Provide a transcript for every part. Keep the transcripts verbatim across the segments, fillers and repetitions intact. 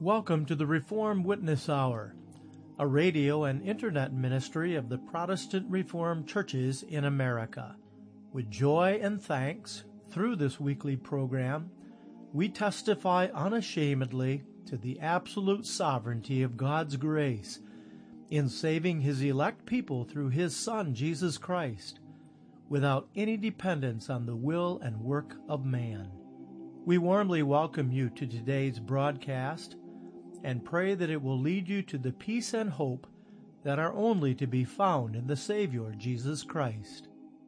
Welcome to the Reformed Witness Hour, a radio and internet ministry of the Protestant Reformed Churches in America. With joy and thanks, through this weekly program, we testify unashamedly to the absolute sovereignty of God's grace in saving His elect people through His Son, Jesus Christ, without any dependence on the will and work of man. We warmly welcome you to today's broadcast and pray that it will lead you to the peace and hope that are only to be found in the Savior, Jesus Christ.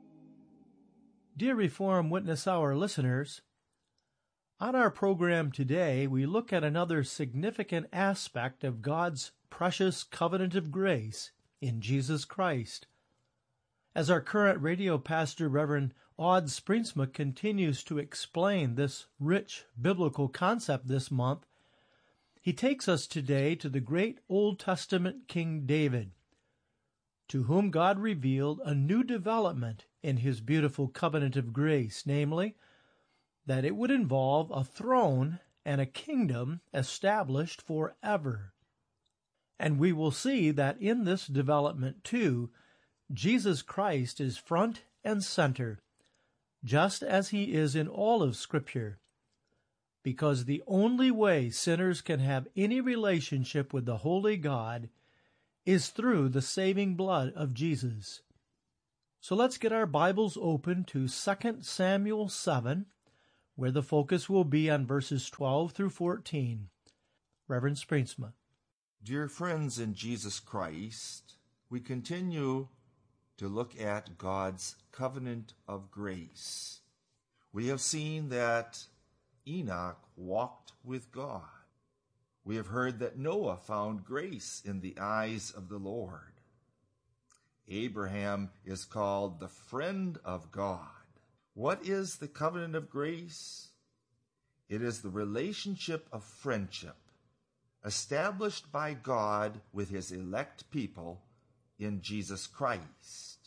Dear Reformed Witness Hour listeners, on our program today, we look at another significant aspect of God's precious covenant of grace in Jesus Christ. As our current radio pastor, Reverend Aud Springsma, continues to explain this rich biblical concept this month, he takes us today to the great Old Testament King David, to whom God revealed a new development in his beautiful covenant of grace, namely, that it would involve a throne and a kingdom established forever. And we will see that in this development, too, Jesus Christ is front and center, just as he is in all of Scripture, because the only way sinners can have any relationship with the Holy God is through the saving blood of Jesus. So let's get our Bibles open to Second Samuel seven, where the focus will be on verses twelve through fourteen. Reverend Springsma. Dear friends in Jesus Christ, we continue to look at God's covenant of grace. We have seen that Enoch walked with God. We have heard that Noah found grace in the eyes of the Lord. Abraham is called the friend of God. What is the covenant of grace? It is the relationship of friendship established by God with his elect people in Jesus Christ.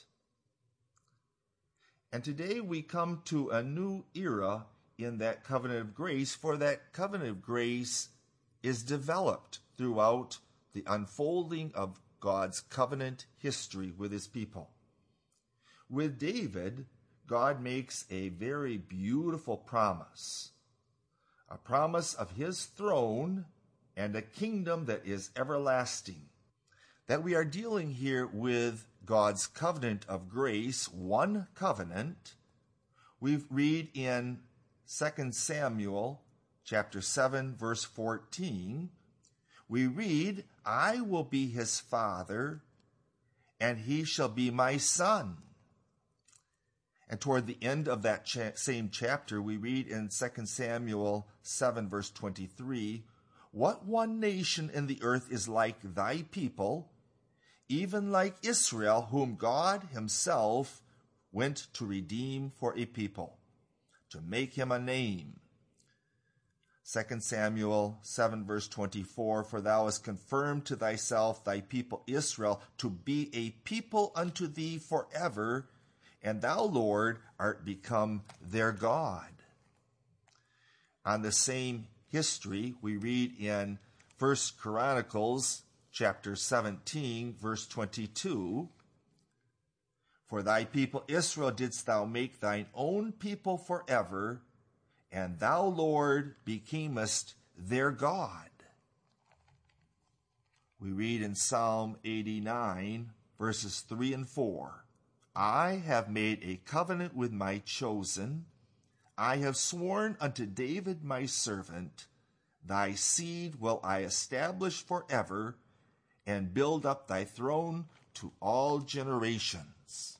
And today we come to a new era in that covenant of grace, for that covenant of grace is developed throughout the unfolding of God's covenant history with his people. With David, God makes a very beautiful promise, a promise of his throne and a kingdom that is everlasting. That we are dealing here with God's covenant of grace, one covenant. We read in Second Samuel chapter seven, verse fourteen, we read, I will be his father, and he shall be my son. And toward the end of that cha- same chapter, we read in Second Samuel seven, verse twenty-three, what one nation in the earth is like thy people, even like Israel, whom God himself went to redeem for a people, to make him a name. Second Samuel seven, verse twenty-four, for thou hast confirmed to thyself thy people Israel to be a people unto thee forever, and thou, Lord, art become their God. On the same history, we read in First Chronicles chapter seventeen, verse twenty-two, for thy people Israel didst thou make thine own people forever, and thou, Lord, becamest their God. We read in Psalm eighty-nine, verses three and four, I have made a covenant with my chosen. I have sworn unto David my servant, thy seed will I establish forever, and build up thy throne to all generations.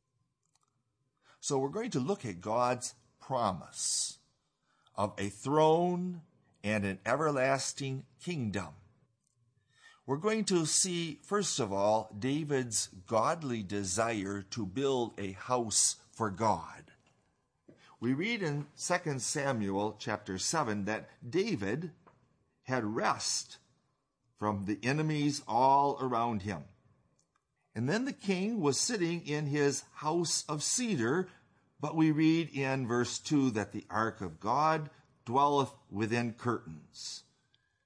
So we're going to look at God's promise of a throne and an everlasting kingdom. We're going to see, first of all, David's godly desire to build a house for God. We read in Second Samuel chapter seven that David had rest from the enemies all around him. And then the king was sitting in his house of cedar, but we read in verse two that the ark of God dwelleth within curtains.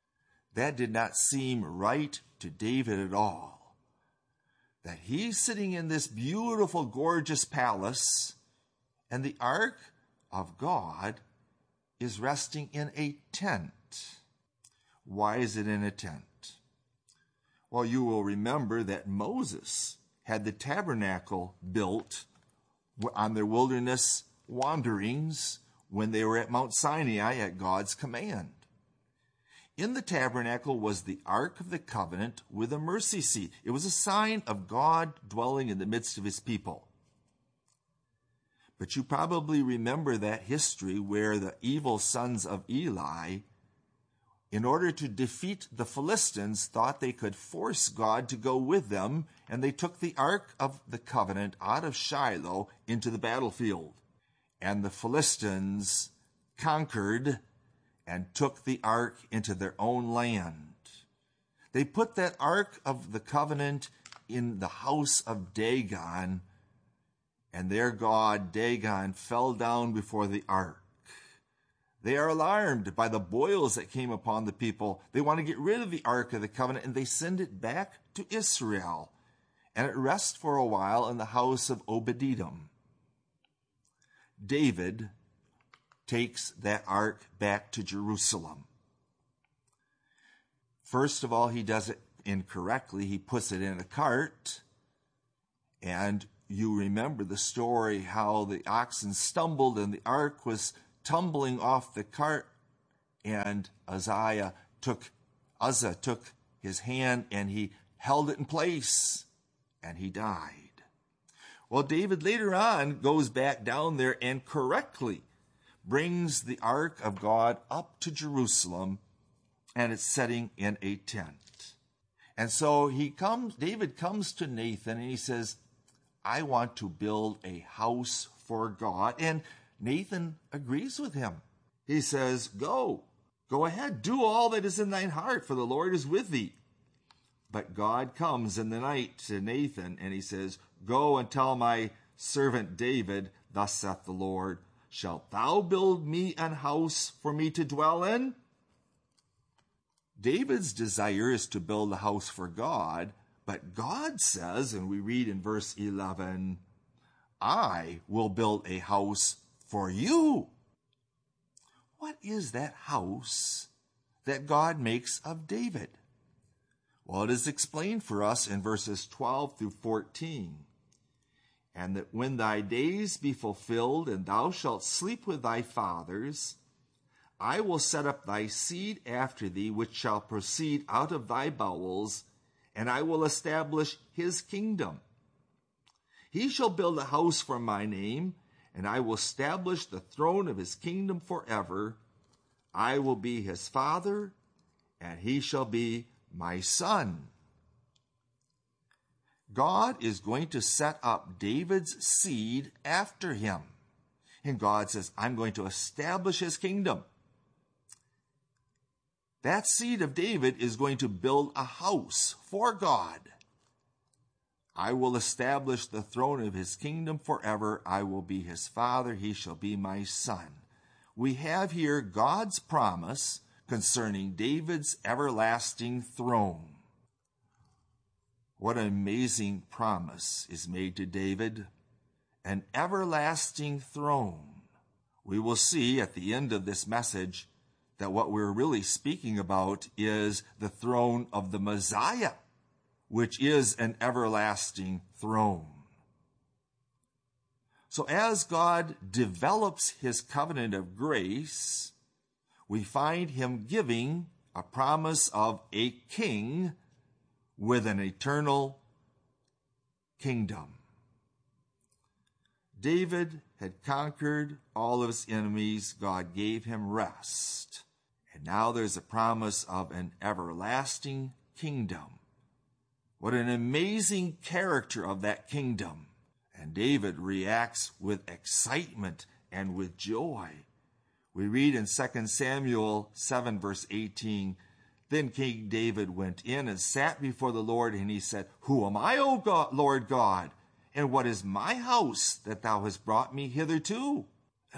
That did not seem right to David at all. That he's sitting in this beautiful, gorgeous palace, and the ark of God is resting in a tent. Why is it in a tent? Well, you will remember that Moses had the tabernacle built on their wilderness wanderings when they were at Mount Sinai at God's command. In the tabernacle was the Ark of the Covenant with a mercy seat. It was a sign of God dwelling in the midst of his people. But you probably remember that history where the evil sons of Eli, in order to defeat the Philistines, thought they could force God to go with them, and they took the Ark of the Covenant out of Shiloh into the battlefield. And the Philistines conquered and took the ark into their own land. They put that Ark of the Covenant in the house of Dagon, and their god Dagon fell down before the ark. They are alarmed by the boils that came upon the people. They want to get rid of the Ark of the Covenant, and they send it back to Israel, and it rests for a while in the house of Obed-Edom. David takes that ark back to Jerusalem. First of all, he does it incorrectly. He puts it in a cart, and you remember the story how the oxen stumbled and the ark was tumbling off the cart, and Uzziah took, Uzzah took his hand and he held it in place, and he died. Well, David later on goes back down there and correctly brings the ark of God up to Jerusalem, and it's sitting in a tent. And so he comes, David comes to Nathan and he says, I want to build a house for God. And Nathan agrees with him. He says, go, go ahead, do all that is in thine heart, for the Lord is with thee. But God comes in the night to Nathan and he says, go and tell my servant David, thus saith the Lord, shalt thou build me an house for me to dwell in? David's desire is to build a house for God, but God says, and we read in verse eleven, I will build a house for you. What is that house that God makes of David? Well, it is explained for us in verses twelve through fourteen. And that when thy days be fulfilled, and thou shalt sleep with thy fathers, I will set up thy seed after thee, which shall proceed out of thy bowels, and I will establish his kingdom. He shall build a house for my name, and I will establish the throne of his kingdom forever. I will be his father, and he shall be my son. God is going to set up David's seed after him. And God says, I'm going to establish his kingdom. That seed of David is going to build a house for God. I will establish the throne of his kingdom forever. I will be his father. He shall be my son. We have here God's promise concerning David's everlasting throne. What an amazing promise is made to David. An everlasting throne. We will see at the end of this message that what we're really speaking about is the throne of the Messiah, which is an everlasting throne. So as God develops his covenant of grace, we find him giving a promise of a king with an eternal kingdom. David had conquered all of his enemies. God gave him rest. And now there's a promise of an everlasting kingdom. What an amazing character of that kingdom. And David reacts with excitement and with joy. We read in Second Samuel seven, verse eighteen, then King David went in and sat before the Lord, and he said, who am I, O God, Lord God? And what is my house that thou hast brought me hitherto?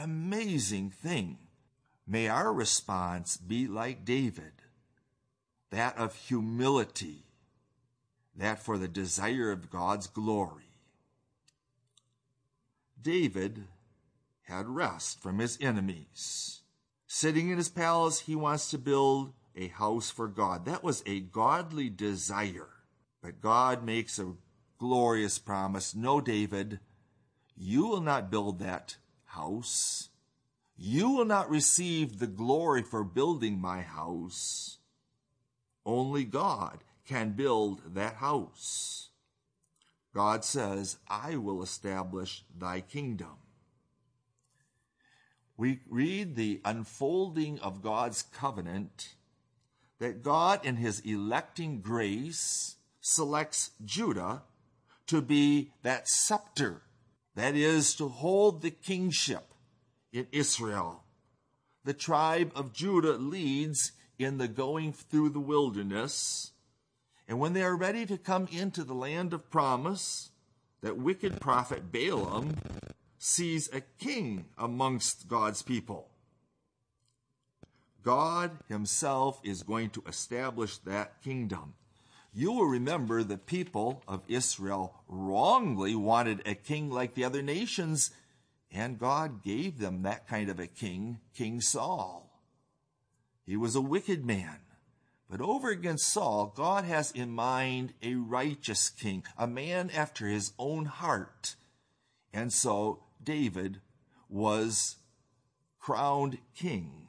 Amazing thing. May our response be like David. that of humility, that for the desire of God's glory. David had rest from his enemies. Sitting in his palace, he wants to build a house for God. That was a godly desire. But God makes a glorious promise. No, David, you will not build that house. You will not receive the glory for building my house. Only God can build that house. God says, I will establish thy kingdom. We read the unfolding of God's covenant, that God in his electing grace selects Judah to be that scepter, that is, to hold the kingship in Israel. The tribe of Judah leads in the going through the wilderness, and when they are ready to come into the land of promise, that wicked prophet Balaam sees a king amongst God's people. God himself is going to establish that kingdom. You will remember the people of Israel wrongly wanted a king like the other nations, and God gave them that kind of a king, King Saul. He was a wicked man. But over against Saul, God has in mind a righteous king, a man after his own heart. And so David was crowned king.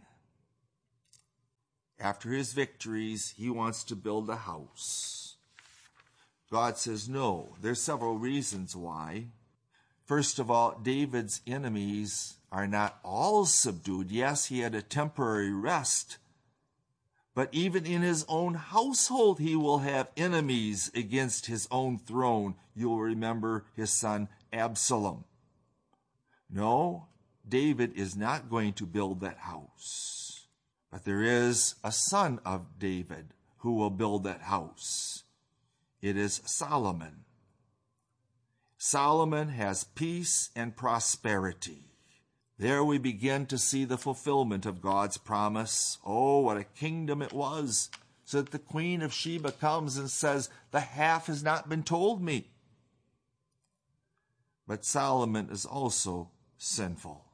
After his victories, he wants to build a house. God says no. There's several reasons why. First of all, David's enemies are not all subdued. Yes, he had a temporary rest, but even in his own household, he will have enemies against his own throne. You'll remember his son Absalom. No, David is not going to build that house. But there is a son of David who will build that house. It is Solomon. Solomon has peace and prosperity. There we begin to see the fulfillment of God's promise. Oh, what a kingdom it was, so that the queen of Sheba comes and says, the half has not been told me. But Solomon is also sinful.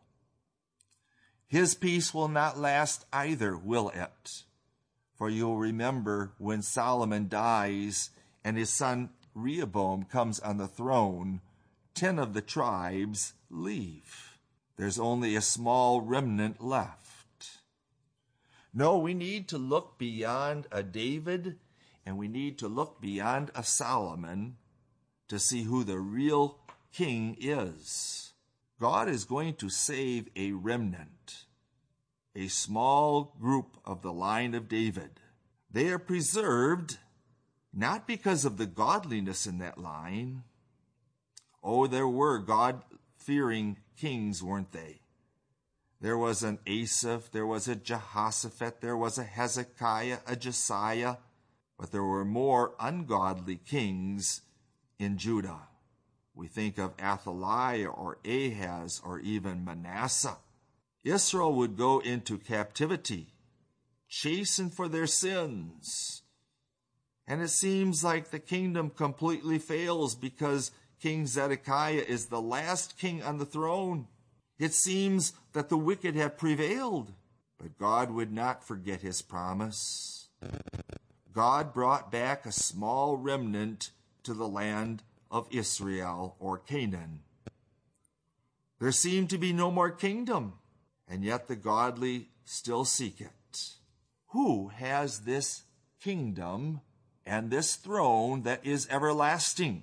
His peace will not last either, will it? For you'll remember when Solomon dies and his son Rehoboam comes on the throne, ten of the tribes leave. There's only a small remnant left. No, we need to look beyond a David, and we need to look beyond a Solomon to see who the real king is. God is going to save a remnant, a small group of the line of David. They are preserved not because of the godliness in that line. Oh, there were God-fearing kings, weren't they? There was an Asa, there was a Jehoshaphat, there was a Hezekiah, a Josiah, but there were more ungodly kings in Judah. We think of Athaliah or Ahaz or even Manasseh. Israel would go into captivity, chastened for their sins. And it seems like the kingdom completely fails because King Zedekiah is the last king on the throne. It seems that the wicked have prevailed, but God would not forget his promise. God brought back a small remnant to the land of Israel or Canaan. There seemed to be no more kingdom, and yet the godly still seek it. Who has this kingdom and this throne that is everlasting?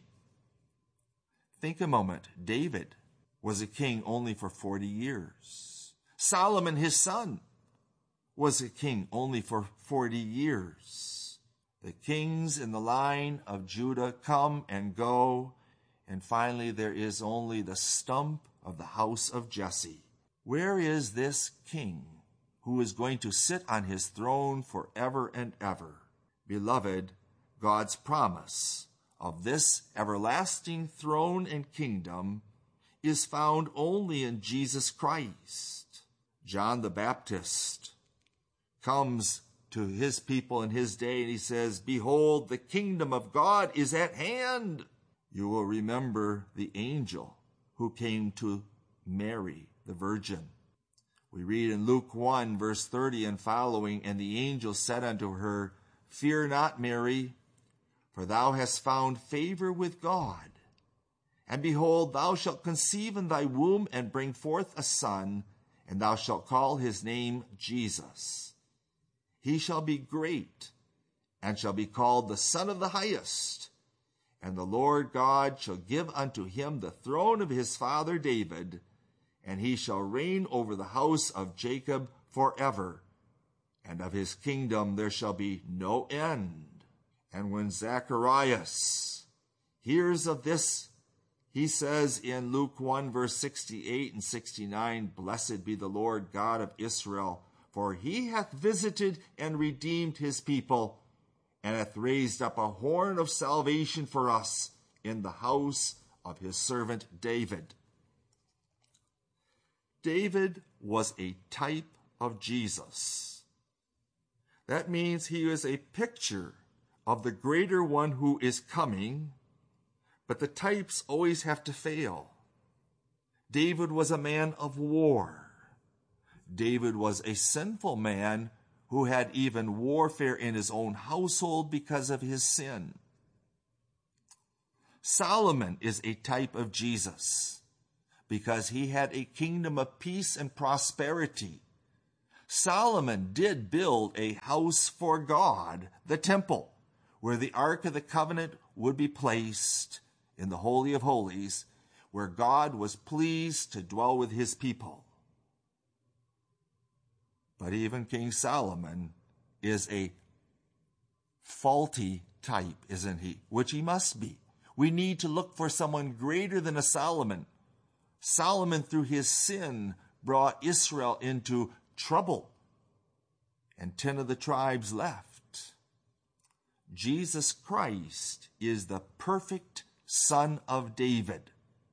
Think a moment. David was a king only for forty years. Solomon, his son, was a king only for forty years. The kings in the line of Judah come and go, and finally there is only the stump of the house of Jesse. Where is this king who is going to sit on his throne forever and ever? Beloved, God's promise of this everlasting throne and kingdom is found only in Jesus Christ. John the Baptist comes to his people in his day, and he says, "Behold, the kingdom of God is at hand." You will remember the angel who came to Mary, the virgin. We read in Luke one, verse thirty and following, "And the angel said unto her, Fear not, Mary, for thou hast found favor with God. And behold, thou shalt conceive in thy womb and bring forth a son, and thou shalt call his name Jesus. He shall be great, and shall be called the Son of the Highest. And the Lord God shall give unto him the throne of his father David, and he shall reign over the house of Jacob forever, and of his kingdom there shall be no end." And when Zacharias hears of this, he says in Luke one, verse sixty-eight and sixty-nine, "Blessed be the Lord God of Israel, for he hath visited and redeemed his people, and hath raised up a horn of salvation for us in the house of his servant David." David was a type of Jesus. That means he is a picture of the greater one who is coming, but the types always have to fail. David was a man of war. David was a sinful man who had even warfare in his own household because of his sin. Solomon is a type of Jesus because he had a kingdom of peace and prosperity. Solomon did build a house for God, the temple, where the Ark of the Covenant would be placed in the Holy of Holies, where God was pleased to dwell with his people. But even King Solomon is a faulty type, isn't he? Which he must be. We need to look for someone greater than a Solomon. Solomon, through his sin, brought Israel into trouble, and ten of the tribes left. Jesus Christ is the perfect Son of David.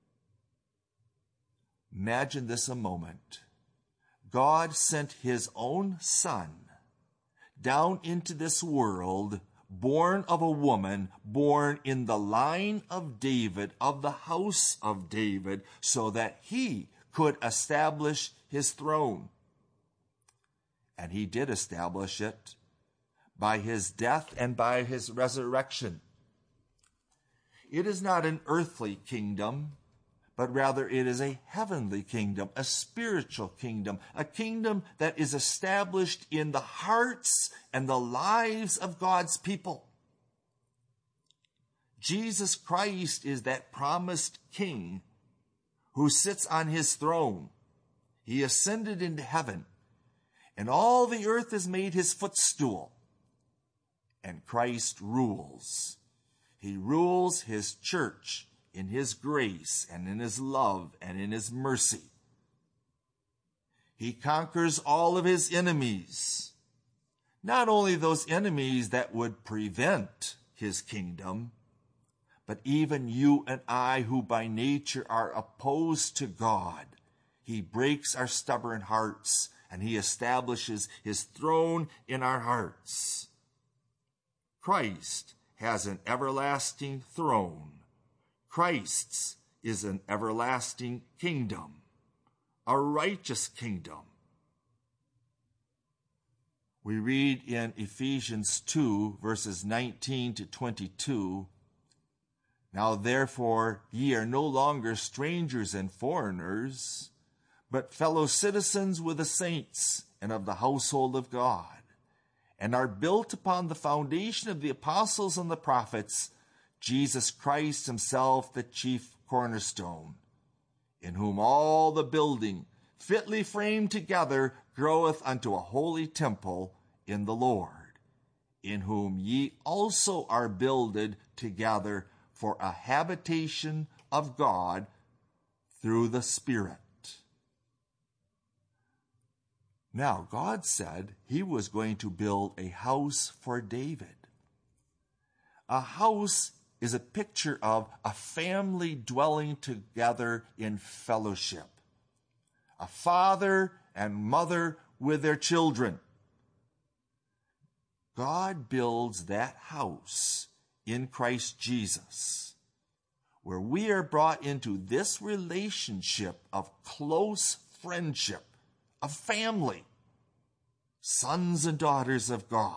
Imagine this a moment. God sent his own Son down into this world, born of a woman, born in the line of David, of the house of David, so that he could establish his throne. And he did establish it by his death and by his resurrection. It is not an earthly kingdom, but rather it is a heavenly kingdom, a spiritual kingdom, a kingdom that is established in the hearts and the lives of God's people. Jesus Christ is that promised king who sits on his throne. He ascended into heaven, and all the earth is made his footstool. And Christ rules. He rules his church in his grace and in his love and in his mercy. He conquers all of his enemies. Not only those enemies that would prevent his kingdom, but even you and I who by nature are opposed to God. He breaks our stubborn hearts and he establishes his throne in our hearts. Christ has an everlasting throne. Christ's is an everlasting kingdom, a righteous kingdom. We read in Ephesians two, verses nineteen to twenty-two, "Now therefore ye are no longer strangers and foreigners, but fellow citizens with the saints and of the household of God, and are built upon the foundation of the apostles and the prophets, Jesus Christ himself the chief cornerstone, in whom all the building, fitly framed together, groweth unto a holy temple in the Lord, in whom ye also are builded together for a habitation of God through the Spirit." Now, God said he was going to build a house for David. A house is a picture of a family dwelling together in fellowship. A father and mother with their children. God builds that house in Christ Jesus, where we are brought into this relationship of close friendship, of family, sons and daughters of God,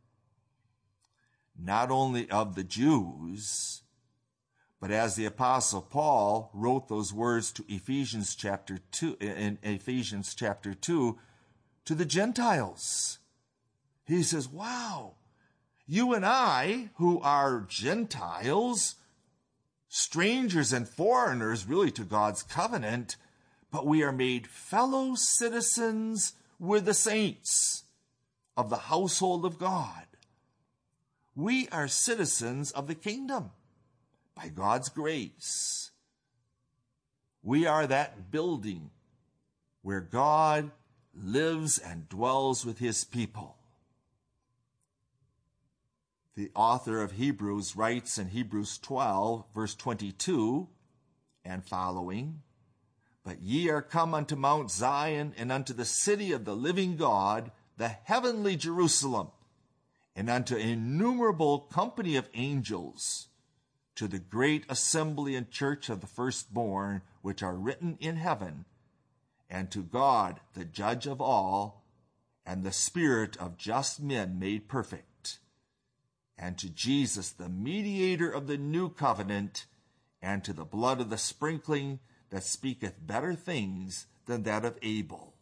not only of the Jews, but as the Apostle Paul wrote those words to Ephesians chapter two, in Ephesians chapter two, to the Gentiles. He says, wow, you and I, who are Gentiles, strangers and foreigners really to God's covenant, but we are made fellow citizens with the saints of the household of God. We are citizens of the kingdom by God's grace. We are that building where God lives and dwells with his people. The author of Hebrews writes in Hebrews twelve, verse twenty-two and following, "But ye are come unto Mount Zion, and unto the city of the living God, the heavenly Jerusalem, and unto innumerable company of angels, to the great assembly and church of the firstborn, which are written in heaven, and to God, the judge of all, and the spirit of just men made perfect, and to Jesus, the mediator of the new covenant, and to the blood of the sprinkling that speaketh better things than that of Abel."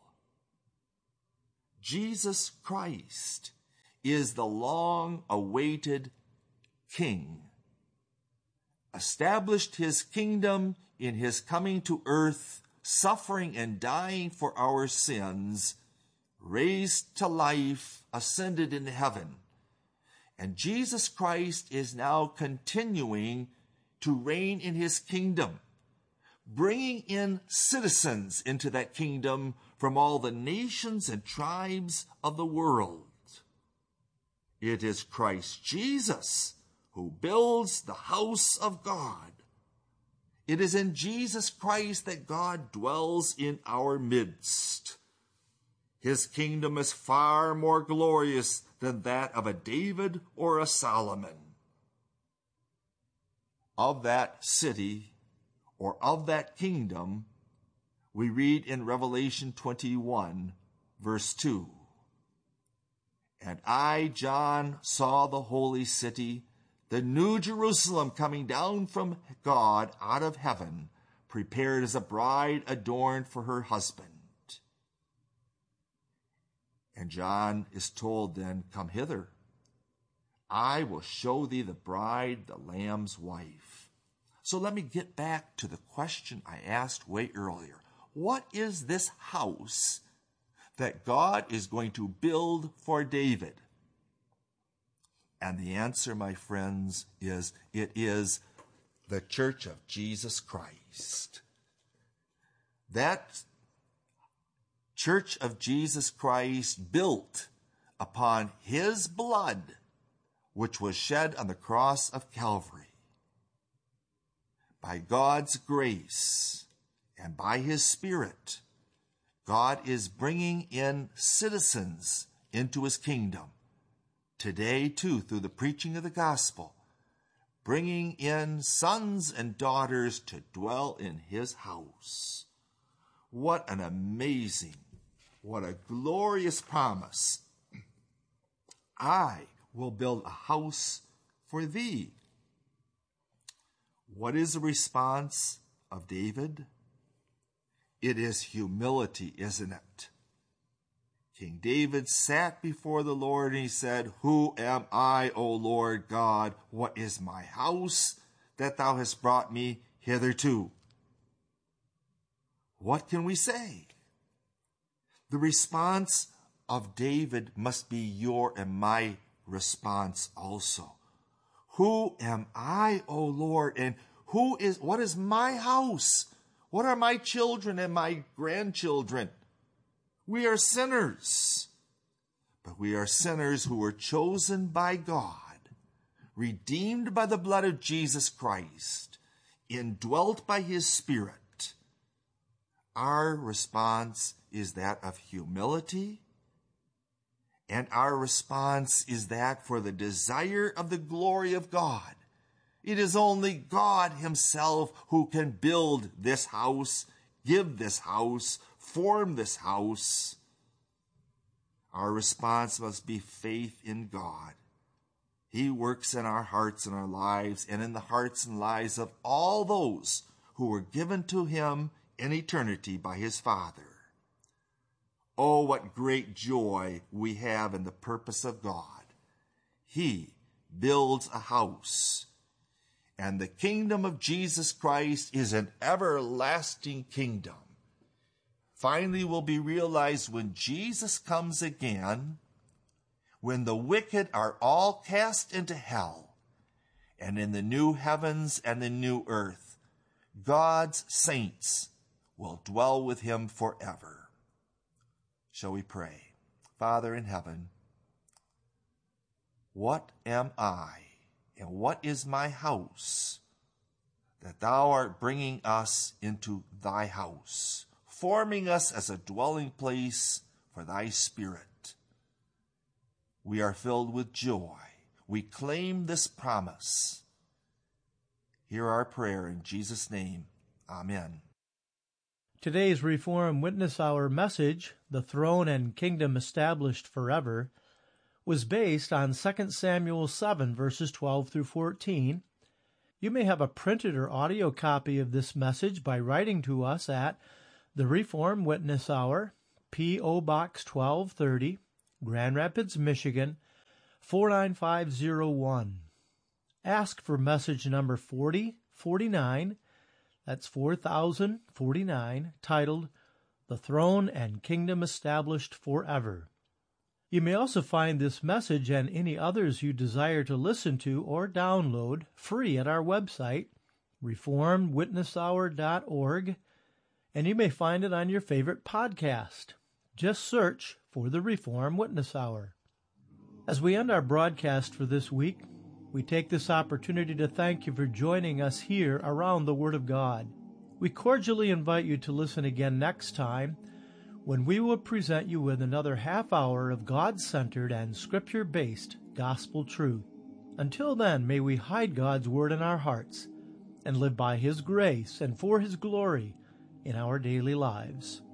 Jesus Christ is the long-awaited King, established his kingdom in his coming to earth, suffering and dying for our sins, raised to life, ascended in heaven. And Jesus Christ is now continuing to reign in his kingdom, bringing in citizens into that kingdom from all the nations and tribes of the world. It is Christ Jesus who builds the house of God. It is in Jesus Christ that God dwells in our midst. His kingdom is far more glorious than that of a David or a Solomon. Of that city or of that kingdom, we read in Revelation twenty-one, verse two, "And I, John, saw the holy city, the new Jerusalem, coming down from God out of heaven, prepared as a bride adorned for her husband." And John is told then, "Come hither. I will show thee the bride, the Lamb's wife." So let me get back to the question I asked way earlier. What is this house that God is going to build for David? And the answer, my friends, is it is the church of Jesus Christ. That church of Jesus Christ built upon his blood, which was shed on the cross of Calvary. By God's grace and by his Spirit, God is bringing in citizens into his kingdom. Today, too, through the preaching of the gospel, bringing in sons and daughters to dwell in his house. What an amazing, what a glorious promise. "I will build a house for thee." What is the response of David? It is humility, isn't it? King David sat before the Lord and he said, "Who am I, O Lord God? What is my house that thou hast brought me hitherto?" What can we say? The response of David must be your and my response also. Who am I, O Lord? And who is, what is my house? What are my children and my grandchildren? We are sinners, but we are sinners who were chosen by God, redeemed by the blood of Jesus Christ, indwelt by his Spirit. Our response is that of humility And our response is that for the desire of the glory of God, it is only God himself who can build this house, give this house, form this house. Our response must be faith in God. He works in our hearts and our lives and in the hearts and lives of all those who were given to him in eternity by his Father. Oh, what great joy we have in the purpose of God. He builds a house, and the kingdom of Jesus Christ is an everlasting kingdom. Finally will be realized when Jesus comes again, when the wicked are all cast into hell, and in the new heavens and the new earth, God's saints will dwell with him forever. Shall we pray? Father in heaven, what am I and what is my house that thou art bringing us into thy house, forming us as a dwelling place for thy Spirit? We are filled with joy. We claim this promise. Hear our prayer in Jesus' name. Amen. Today's Reform Witness Hour message, The Throne and Kingdom Established Forever, was based on Second Samuel seven, verses twelve through fourteen. You may have a printed or audio copy of this message by writing to us at The Reform Witness Hour, P O. Box twelve thirty, Grand Rapids, Michigan, four nine five zero one. Ask for message number forty forty-nine, that's four thousand forty-nine, titled, The Throne and Kingdom Established Forever. You may also find this message and any others you desire to listen to or download free at our website, reformed witness hour dot org, and you may find it on your favorite podcast. Just search for the Reform Witness Hour. As we end our broadcast for this week, we take this opportunity to thank you for joining us here around the Word of God. We cordially invite you to listen again next time when we will present you with another half hour of God-centered and Scripture-based gospel truth. Until then, may we hide God's Word in our hearts and live by His grace and for His glory in our daily lives.